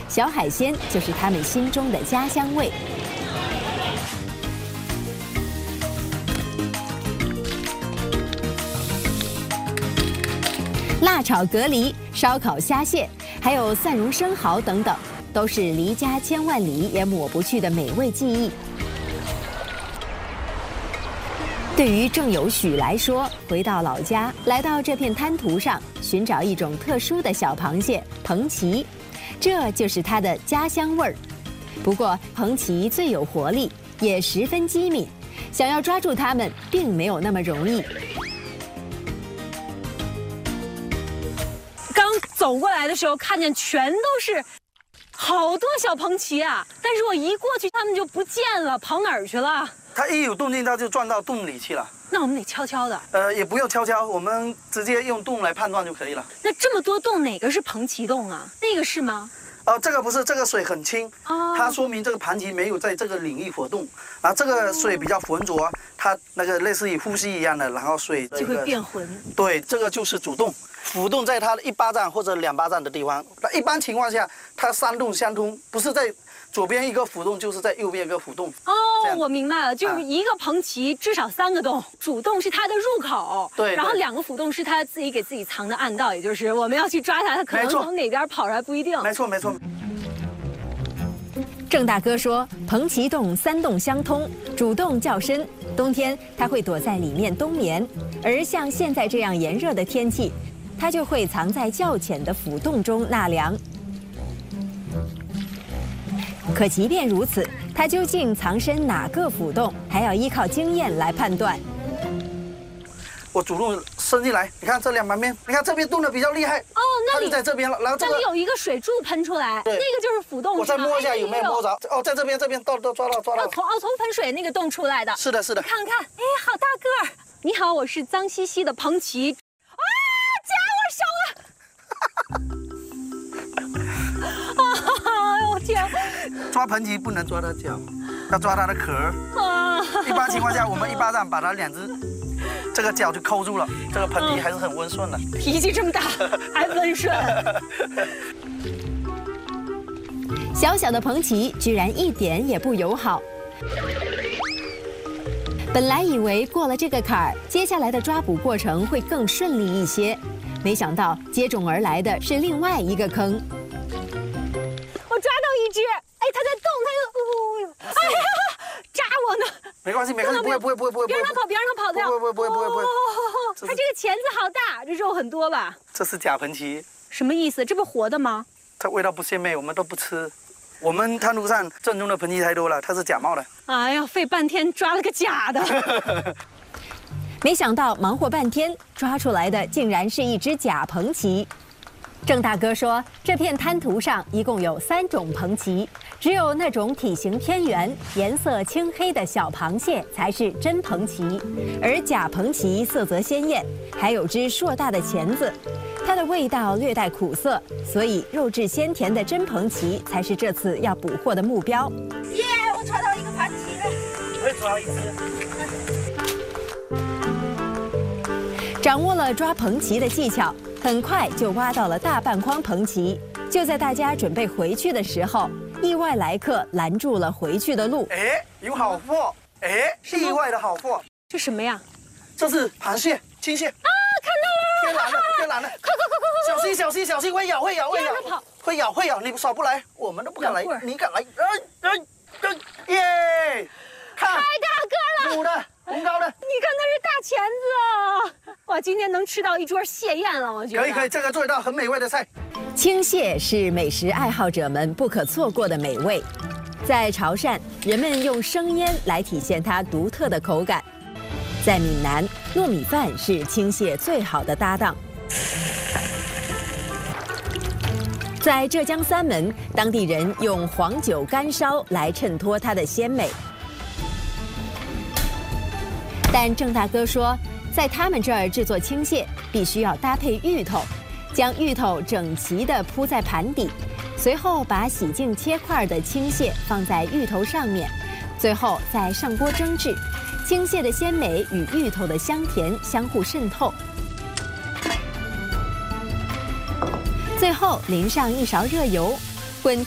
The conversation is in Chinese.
小海鲜就是他们心中的家乡味。辣炒蛤蜊、烧烤虾蟹，还有蒜蓉生蚝等等，都是离家千万里也抹不去的美味记忆。对于郑有许来说，回到老家，来到这片滩涂上，寻找一种特殊的小螃蟹——彭旗，这就是它的家乡味儿。不过，彭旗最有活力，也十分机敏，想要抓住它们，并没有那么容易。 刚走过来的时候，看见全都是好多小彭旗啊，但是我一过去，它们就不见了，跑哪儿去了？ 它一有动静，它就钻到洞里去了。 那我们得悄悄的。 也不用悄悄，我们直接用洞来判断就可以了。 那这么多洞，哪个是彭旗洞啊？那个是吗？ 这个不是，这个水很清，它说明这个盘旗没有在这个领域活动。然后这个水比较浑浊，它那个类似于呼吸一样的，然后水就会变浑。 对，这个就是主洞，辅洞在它的1巴掌或者2巴掌的地方。那一般情况下，它3洞相通，不是在左边一个辅洞，就是在右边一个辅洞。 我明白了，就是一个彭旗至少3个洞，主洞是它的入口， 对， 然后2个辅洞是它自己给自己藏的暗道，也就是我们要去抓它，它可能从哪边跑出来不一定。 没错没错。 郑大哥说，彭旗洞3洞相通，主洞较深，冬天它会躲在里面冬眠，而像现在这样炎热的天气，它就会藏在较浅的辅洞中纳凉。可即便如此，它究竟藏身哪个辅洞，还要依靠经验来判断。 我主动伸进来，你看这2旁边，你看这边动的比较厉害。那里就在这边了，然后这里有一个水柱喷出来，那个就是辅洞。 我再摸一下有没有摸着？在这边都抓到。 从喷水那个洞出来的。 是的。 看看，哎，好大个儿！你好，我是脏兮兮的彭旗。夹我手了！哎呦天！ 抓彭旗不能抓它脚，要抓它的壳。一般情况下，我们1巴掌把它2只这个脚就扣住了，这个彭旗还是很温顺的。 脾气这么大，还温顺。 小小的彭旗居然一点也不友好。本来以为过了这个坎儿，接下来的抓捕过程会更顺利一些，没想到接踵而来的是另外一个坑。 我抓到一只，哎，它在动，它就，哎呀，扎我呢。 没关系，不会， 别让它跑掉。 不会。 它这个钳子好大，这肉很多吧？ 这是假彭旗。 什么意思？这不活的吗？ 它味道不鲜美，我们都不吃。我们滩涂上正宗的彭旗太多了，它是假冒的。 哎呀，费半天抓了个假的。 没想到忙活半天，抓出来的竟然是一只假彭旗。郑大哥说，这片滩涂上一共有3种彭旗，只有那种体型偏圆、颜色青黑的小螃蟹才是真彭旗，而假彭旗色泽鲜艳，还有只硕大的钳子。它的味道略带苦涩，所以肉质鲜甜的真彭旗才是这次要捕获的目标。 耶！我抓到一个盘旗了， 我也抓了一只。掌握了抓彭旗的技巧，很快就挖到了大半筐彭旗。就在大家准备回去的时候，意外来客拦住了回去的路。 哎，有好货！哎，意外的好货。 这什么呀？ 这是螃蟹、青蟹。 看到了！ 天然的！快！小心！会咬！会咬！你少不来，我们都不敢来，你敢来？耶！看， 太大个了， 母的，红高的。 你看那是大钳子啊！哇，今天能吃到一桌蟹宴了，我觉得。 可以，这个做一道很美味的菜。 青蟹是美食爱好者们不可错过的美味，在潮汕，人们用生腌来体现它独特的口感。在闽南，糯米饭是青蟹最好的搭档。在浙江三门，当地人用黄酒干烧来衬托它的鲜美。但郑大哥说，在他们这儿制作青蟹，必须要搭配芋头，将芋头整齐地铺在盘底，随后把洗净切块的青蟹放在芋头上面，最后再上锅蒸制。青蟹的鲜美与芋头的香甜相互渗透，最后淋上一勺热油，